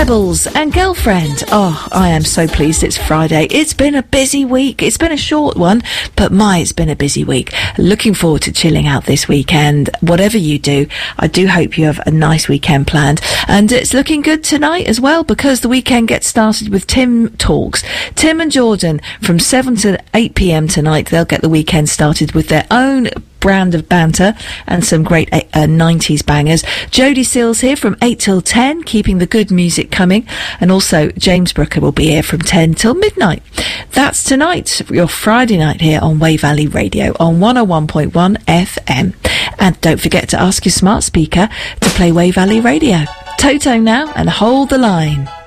Pebbles and Girlfriend. Oh, I am so pleased it's Friday. It's been a busy week. It's been a short one, but it's been a busy week. Looking forward to chilling out this weekend. Whatever you do, I do hope you have a nice weekend planned. And it's looking good tonight as well, because the weekend gets started with Tim Talks. Tim and Jordan from 7 to 8 p.m. tonight. They'll get the weekend started with their own brand of banter and some great 90s bangers. Jodie Seals here from 8 till 10, keeping the good music coming. And also James Brooker will be here from 10 till midnight. That's tonight, your Friday night here on Way Valley Radio on 101.1 FM. And don't forget to ask your smart speaker to play Way Valley Radio. Toto now and Hold the Line.